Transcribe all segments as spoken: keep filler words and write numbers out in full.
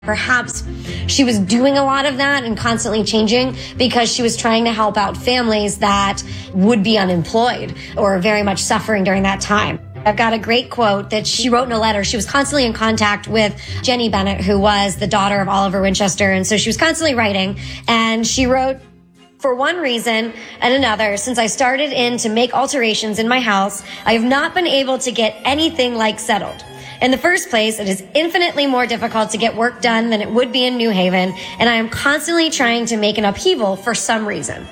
Perhaps she was doing a lot of that and constantly changing because she was trying to help out families that would be unemployed or very much suffering during that time. I've got a great quote that she wrote in a letter. She was constantly in contact with Jenny Bennett, who was the daughter of Oliver Winchester. And so she was constantly writing, and she wrote, "For one reason and another, since I started in to make alterations in my house, I have not been able to get anything like settled. In the first place, it is infinitely more difficult to get work done than it would be in New Haven, and I am constantly trying to make an upheaval for some reason."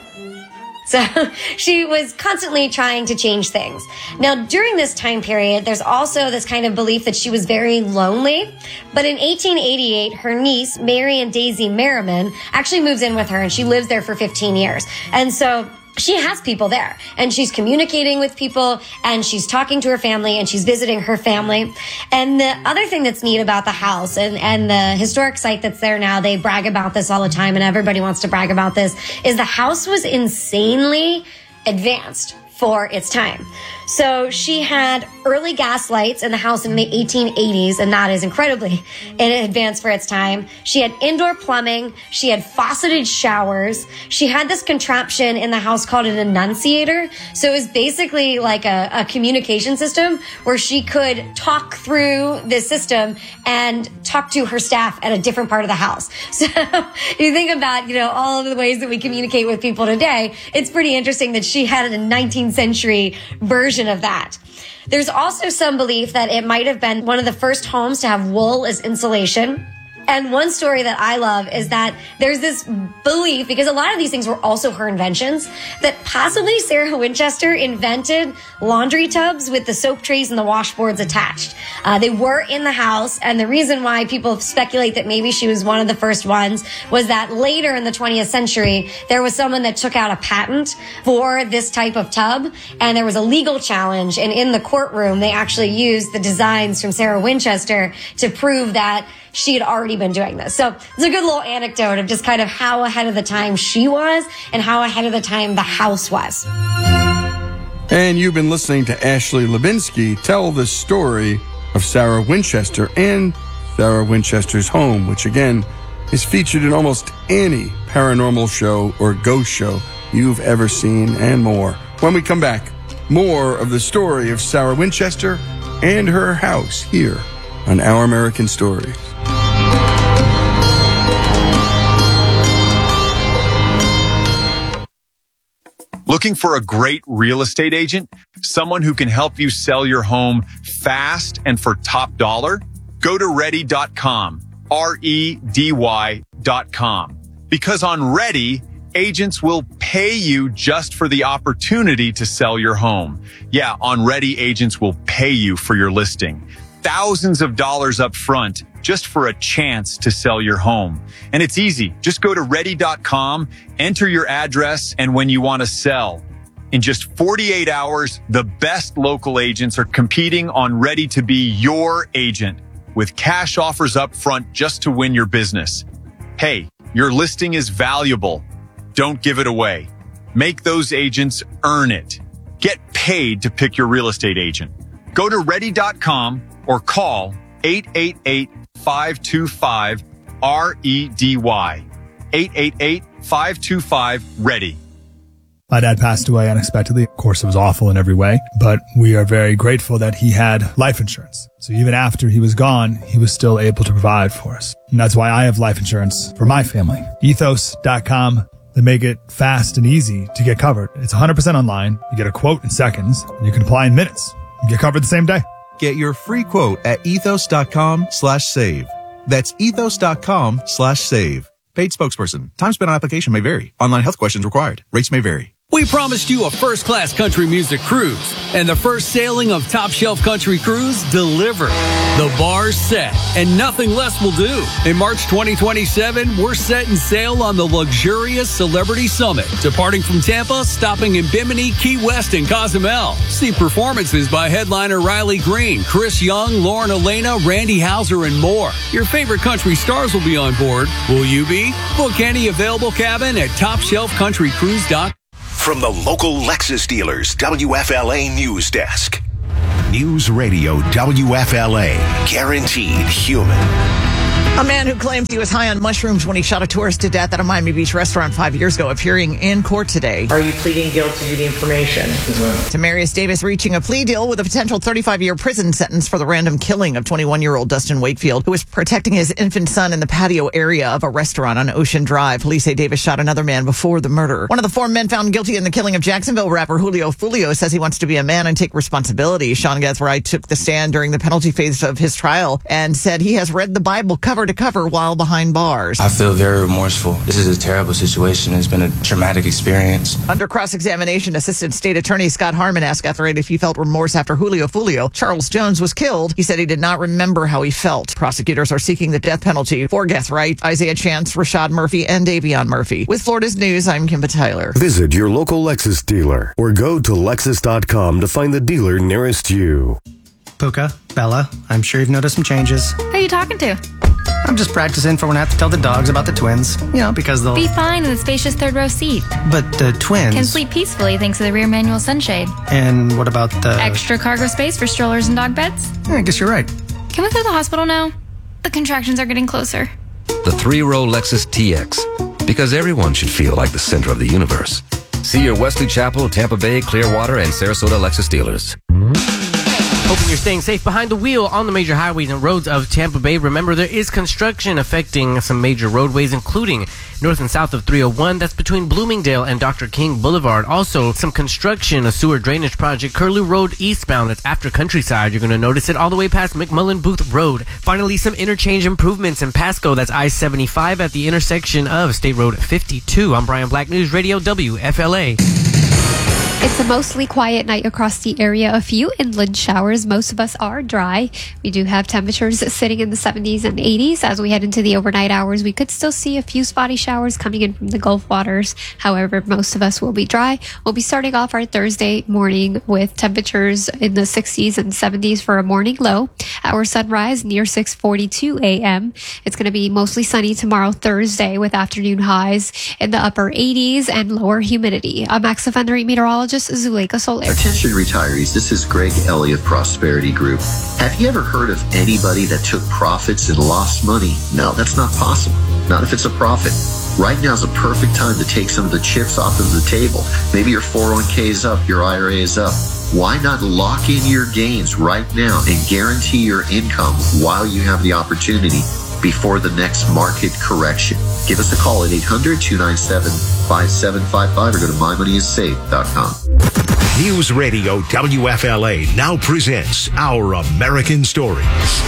So she was constantly trying to change things. Now, during this time period, there's also this kind of belief that she was very lonely. But in eighteen eighty-eight, her niece, Marion Daisy Merriman, actually moves in with her, and she lives there for fifteen years. And so she has people there, and she's communicating with people, and she's talking to her family, and she's visiting her family. And the other thing that's neat about the house and, and the historic site that's there now, they brag about this all the time, and everybody wants to brag about this, is the house was insanely advanced for its time. So she had early gas lights in the house in the eighteen eighties, and that is incredibly advanced for its time. She had indoor plumbing. She had fauceted showers. She had this contraption in the house called an annunciator. So it was basically like a, a communication system where she could talk through the system and talk to her staff at a different part of the house. So if you think about, you know, all of the ways that we communicate with people today, it's pretty interesting that she had a nineteenth century version of that. There's also some belief that it might have been one of the first homes to have wool as insulation. And one story that I love is that there's this belief, because a lot of these things were also her inventions, that possibly Sarah Winchester invented laundry tubs with the soap trays and the washboards attached. Uh, they were in the house, and the reason why people speculate that maybe she was one of the first ones was that later in the twentieth century, there was someone that took out a patent for this type of tub, and there was a legal challenge, and in the courtroom, they actually used the designs from Sarah Winchester to prove that she had already been doing this. So it's a good little anecdote of just kind of how ahead of the time she was and how ahead of the time the house was. And you've been listening to Ashley Lubinsky tell the story of Sarah Winchester and Sarah Winchester's home, which again is featured in almost any paranormal show or ghost show you've ever seen, and more. When we come back, more of the story of Sarah Winchester and her house here on Our American Stories. Looking for a great real estate agent? Someone who can help you sell your home fast and for top dollar? Go to ready dot com, R E D Y dot com. Because on Ready, agents will pay you just for the opportunity to sell your home. Yeah, on Ready, agents will pay you for your listing. Thousands of dollars up front just for a chance to sell your home. And it's easy. Just go to ready dot com, enter your address, and when you want to sell. In just forty-eight hours, the best local agents are competing on Ready to be your agent with cash offers up front just to win your business. Hey, your listing is valuable. Don't give it away. Make those agents earn it. Get paid to pick your real estate agent. Go to ready dot com or call eight eight eight, five two five, R E D Y. eight eight eight, five two five, READY. My dad passed away unexpectedly. Of course, it was awful in every way, but we are very grateful that he had life insurance. So even after he was gone, he was still able to provide for us. And that's why I have life insurance for my family. ethos dot com. They make it fast and easy to get covered. It's one hundred percent online. You get a quote in seconds, and you can apply in minutes. You get covered the same day. Get your free quote at ethos dot com slash save. That's ethos dot com slash save. Paid spokesperson. Time spent on application may vary. Online health questions required. Rates may vary. We promised you a first-class country music cruise, and the first sailing of Top Shelf Country Cruise delivered. The bar's set, and nothing less will do. In March twenty twenty-seven, we're setting sail on the luxurious Celebrity Summit, departing from Tampa, stopping in Bimini, Key West, and Cozumel. See performances by headliner Riley Green, Chris Young, Lauren Elena, Randy Houser, and more. Your favorite country stars will be on board. Will you be? Book any available cabin at top shelf country cruise dot com. From the local Lexus dealers, W F L A News Desk. News Radio W F L A. Guaranteed human. A man who claims he was high on mushrooms when he shot a tourist to death at a Miami Beach restaurant five years ago appearing in court today. Are you pleading guilty to the information? Tamarius Davis reaching a plea deal with a potential thirty-five-year prison sentence for the random killing of twenty-one-year-old Dustin Wakefield, who was protecting his infant son in the patio area of a restaurant on Ocean Drive. Police say Davis shot another man before the murder. One of the four men found guilty in the killing of Jacksonville rapper Julio Fulio says he wants to be a man and take responsibility. Sean Gathright took the stand during the penalty phase of his trial and said he has read the Bible cover to cover while behind bars. I feel very remorseful. This is a terrible situation. It's been a traumatic experience. Under cross-examination, Assistant State Attorney Scott Harmon asked Gathright if he felt remorse after Julio Fulio, Charles Jones, was killed. He said he did not remember how he felt. Prosecutors are seeking the death penalty for Gathright, Isaiah Chance, Rashad Murphy, and Davion Murphy. With Florida's News, I'm Kimba Tyler. Visit your local Lexus dealer or go to Lexus dot com to find the dealer nearest you. Puka, Bella, I'm sure you've noticed some changes. Who are you talking to? I'm just practicing for when I have to tell the dogs about the twins. You know, because they'll... Be fine in the spacious third row seat. But the twins... Can sleep peacefully thanks to the rear manual sunshade. And what about the... Extra cargo space for strollers and dog beds? Yeah, I guess you're right. Can we go to the hospital now? The contractions are getting closer. The three-row Lexus T X. Because everyone should feel like the center of the universe. See your Wesley Chapel, Tampa Bay, Clearwater, and Sarasota Lexus dealers. Hoping you're staying safe behind the wheel on the major highways and roads of Tampa Bay. Remember, there is construction affecting some major roadways, including north and south of three oh one. That's between Bloomingdale and Doctor King Boulevard. Also, some construction, a sewer drainage project, Curlew Road eastbound. That's after Countryside. You're going to notice it all the way past McMullen Booth Road. Finally, some interchange improvements in Pasco. That's I seventy-five at the intersection of State Road fifty-two. I'm Brian Black, News Radio W F L A. It's a mostly quiet night across the area. A few inland showers. Most of us are dry. We do have temperatures sitting in the seventies and eighties. As we head into the overnight hours, we could still see a few spotty showers coming in from the Gulf waters. However, most of us will be dry. We'll be starting off our Thursday morning with temperatures in the sixties and seventies for a morning low. Our sunrise near six forty-two a.m. It's going to be mostly sunny tomorrow, Thursday, with afternoon highs in the upper eighties and lower humidity. I'm Max Offender meteorologist Zuleika Soler. Attention retirees, this is Greg Elliott, Prosperity Group. Have you ever heard of anybody that took profits and lost money? No, that's not possible. Not if it's a profit. Right now is a perfect time to take some of the chips off of the table. Maybe your four oh one k is up, your I R A is up. Why not lock in your gains right now and guarantee your income while you have the opportunity before the next market correction? Give us a call at eight hundred, two nine seven, five seven five five or go to my money is safe dot com. News Radio W F L A now presents Our American Stories.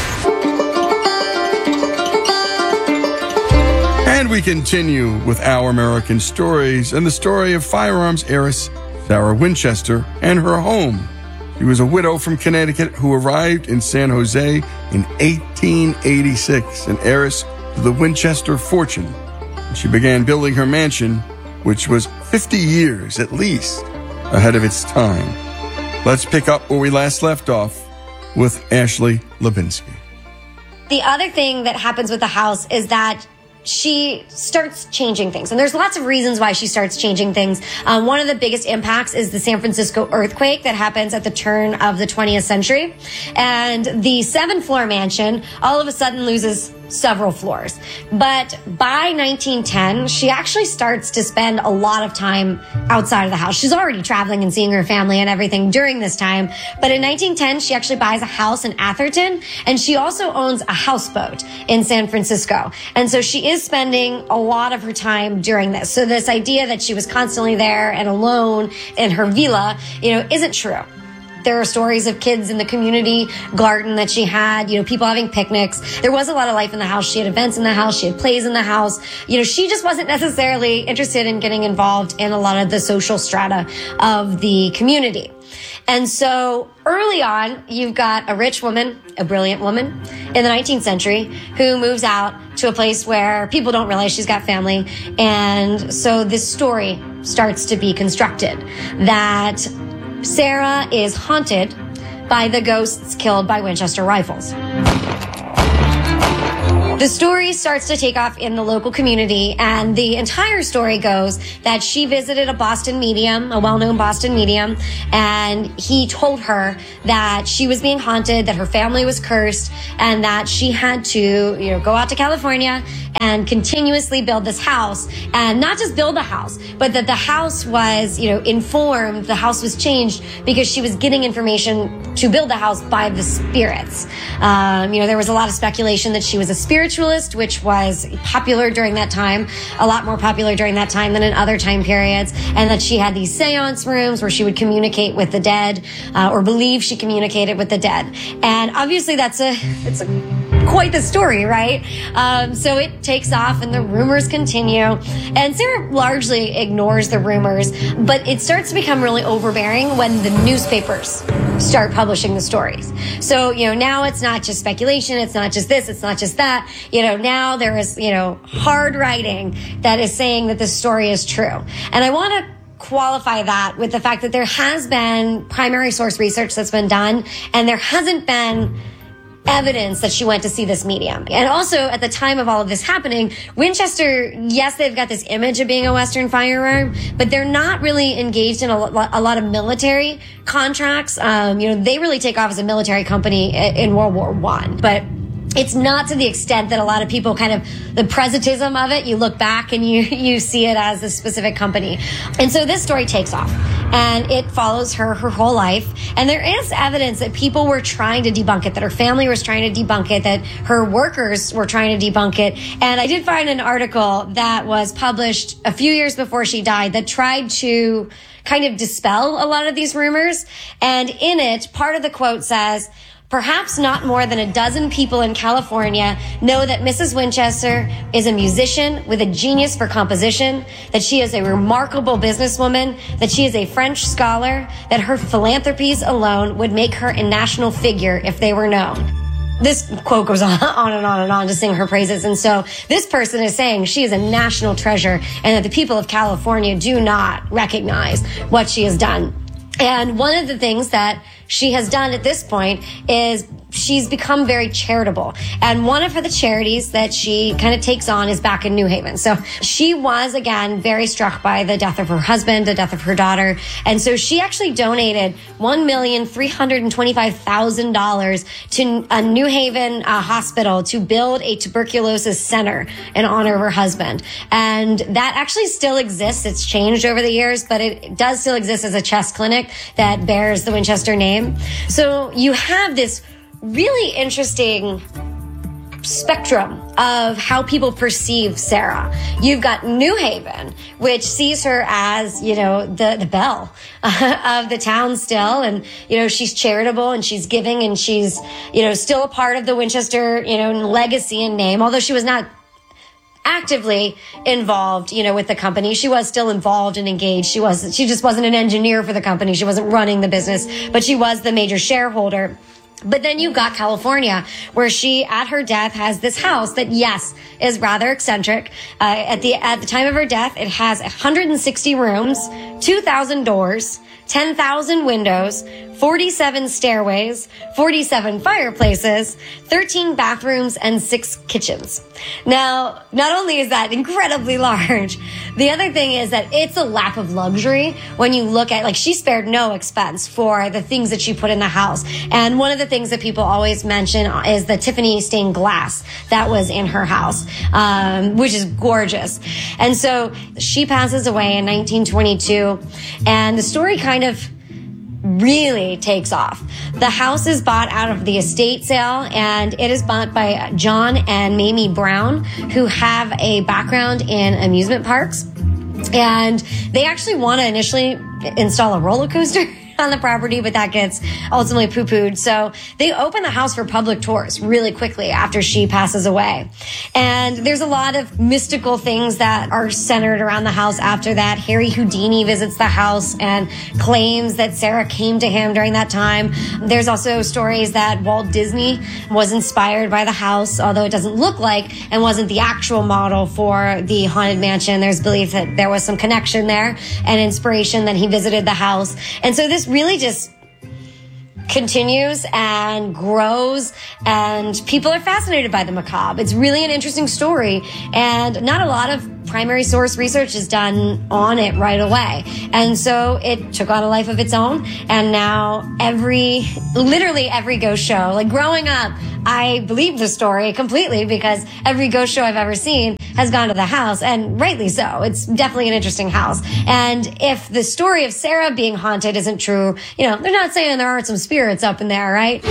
And we continue with Our American Stories and the story of firearms heiress Sarah Winchester and her home. She was a widow from Connecticut who arrived in San Jose in eighteen eighty-six, an heiress to the Winchester fortune. And she began building her mansion, which was fifty years at least ahead of its time. Let's pick up where we last left off with Ashley Lubinsky. The other thing that happens with the house is that she starts changing things. And there's lots of reasons why she starts changing things. Um, one of the biggest impacts is the San Francisco earthquake that happens at the turn of the twentieth century. And the seven floor mansion all of a sudden loses several floors. But by nineteen ten, she actually starts to spend a lot of time outside of the house. She's already traveling and seeing her family and everything during this time. But in nineteen ten, she actually buys a house in Atherton, and she also owns a houseboat in San Francisco. And so she is spending a lot of her time during this. So this idea that she was constantly there and alone in her villa, you know, isn't true. There are stories of kids in the community garden that she had, you know, people having picnics. There was a lot of life in the house. She had events in the house. She had plays in the house. You know, she just wasn't necessarily interested in getting involved in a lot of the social strata of the community. And so early on, you've got a rich woman, a brilliant woman in the nineteenth century who moves out to a place where people don't realize she's got family. And so this story starts to be constructed that Sarah is haunted by the ghosts killed by Winchester rifles. The story starts to take off in the local community, and the entire story goes that she visited a Boston medium, a well-known Boston medium, and he told her that she was being haunted, that her family was cursed, and that she had to, you know, go out to California and continuously build this house, and not just build a house, but that the house was, you know, informed, the house was changed because she was getting information to build the house by the spirits. Um, you know, there was a lot of speculation that she was a spiritualist, which was popular during that time, a lot more popular during that time than in other time periods, and that she had these seance rooms where she would communicate with the dead, uh, or believe she communicated with the dead. And obviously that's a, it's a, quite the story, right? Um, so it takes off and the rumors continue. And Sarah largely ignores the rumors, but it starts to become really overbearing when the newspapers start publishing the stories. So, you know, now it's not just speculation, it's not just this, it's not just that. You know, now there is, you know, hard writing that is saying that this story is true. And I want to qualify that with the fact that there has been primary source research that's been done, and there hasn't been evidence that she went to see this medium. And also, at the time of all of this happening, Winchester, yes, they've got this image of being a Western firearm, but they're not really engaged in a, lo- a lot of military contracts. Um, you know, they really take off as a military company in World War One, but it's not to the extent that a lot of people kind of, the presentism of it, you look back and you, you see it as a specific company. And so this story takes off, and it follows her her whole life. And there is evidence that people were trying to debunk it, that her family was trying to debunk it, that her workers were trying to debunk it. And I did find an article that was published a few years before she died that tried to kind of dispel a lot of these rumors. And in it, part of the quote says, "Perhaps not more than a dozen people in California know that Missus Winchester is a musician with a genius for composition, that she is a remarkable businesswoman, that she is a French scholar, that her philanthropies alone would make her a national figure if they were known." This quote goes on, on and on and on to sing her praises. And so this person is saying she is a national treasure and that the people of California do not recognize what she has done. And one of the things that she has done at this point is she's become very charitable. And one of her the charities that she kind of takes on is back in New Haven. So she was, again, very struck by the death of her husband, the death of her daughter. And so she actually donated one million three hundred twenty-five thousand dollars to a New Haven uh, hospital to build a tuberculosis center in honor of her husband. And that actually still exists. It's changed over the years, but it does still exist as a chest clinic that bears the Winchester name. So you have this really interesting spectrum of how people perceive Sarah. You've got New Haven, which sees her as, you know, the, the belle of the town still. And, you know, she's charitable and she's giving and she's, you know, still a part of the Winchester, you know, legacy and name, although she was not actively involved, you know, with the company. She was still involved and engaged. She was, she just wasn't an engineer for the company. She wasn't running the business, but she was the major shareholder. But then you've got California, where she, at her death, has this house that, yes, is rather eccentric. Uh, at the at the time of her death, it has one hundred sixty rooms, two thousand doors, ten thousand windows, forty-seven stairways, forty-seven fireplaces, thirteen bathrooms, and six kitchens. Now, not only is that incredibly large, the other thing is that it's a lap of luxury when you look at, like, she spared no expense for the things that she put in the house. And one of the things that people always mention is the Tiffany stained glass that was in her house, um, which is gorgeous. And so she passes away in nineteen twenty-two, and the story kind of really takes off. The house is bought out of the estate sale, and it is bought by John and Mamie Brown, who have a background in amusement parks. And they actually want to initially install a roller coaster on the property, but that gets ultimately poo-pooed. So they open the house for public tours really quickly after she passes away. And there's a lot of mystical things that are centered around the house after that. Harry Houdini visits the house and claims that Sarah came to him during that time. There's also stories that Walt Disney was inspired by the house, although it doesn't look like and wasn't the actual model for the Haunted Mansion. There's belief that there was some connection there and inspiration that he visited the house. And so this really just continues and grows, and people are fascinated by the macabre. It's really an interesting story, and not a lot of primary source research is done on it right away. And so it took on a life of its own, and now every, literally every ghost show, like growing up, I believed the story completely because every ghost show I've ever seen has gone to the house, and rightly so. It's definitely an interesting house. And if the story of Sarah being haunted isn't true, you know, they're not saying there aren't some spirits up in there, right?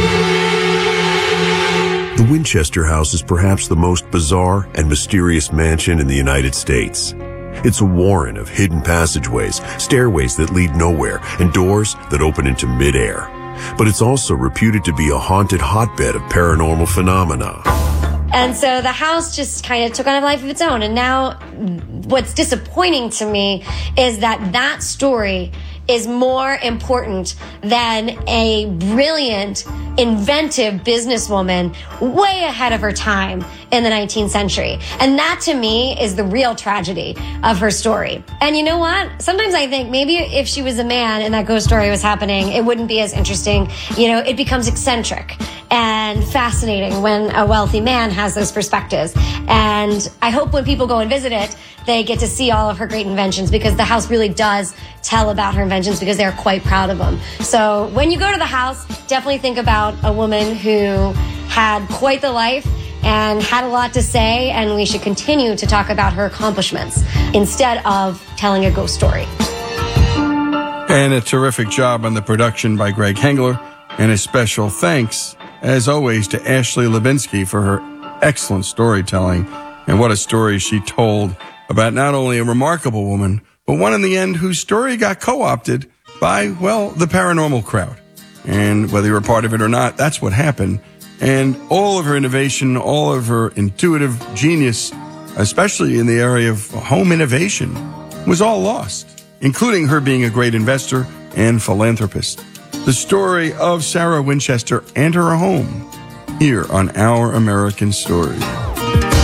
The Winchester House is perhaps the most bizarre and mysterious mansion in the United States. It's a warren of hidden passageways, stairways that lead nowhere, and doors that open into midair. But it's also reputed to be a haunted hotbed of paranormal phenomena. And so the house just kind of took on a life of its own. And now what's disappointing to me is that that story is more important than a brilliant, inventive businesswoman way ahead of her time in the nineteenth century. And that, to me, is the real tragedy of her story. And you know what? Sometimes I think maybe if she was a man and that ghost story was happening, it wouldn't be as interesting. You know, it becomes eccentric and fascinating when a wealthy man has those perspectives. And I hope when people go and visit it, they get to see all of her great inventions, because the house really does tell about her inventions because they're quite proud of them. So when you go to the house, definitely think about a woman who had quite the life and had a lot to say, and we should continue to talk about her accomplishments instead of telling a ghost story. And a terrific job on the production by Greg Hengler, and a special thanks, as always, to Ashley Lubinsky for her excellent storytelling. And what a story she told about not only a remarkable woman, but one in the end whose story got co-opted by, well, the paranormal crowd. And whether you're a part of it or not, that's what happened. And all of her innovation, all of her intuitive genius, especially in the area of home innovation, was all lost, including her being a great investor and philanthropist. The story of Sarah Winchester and her home, here on Our American Story.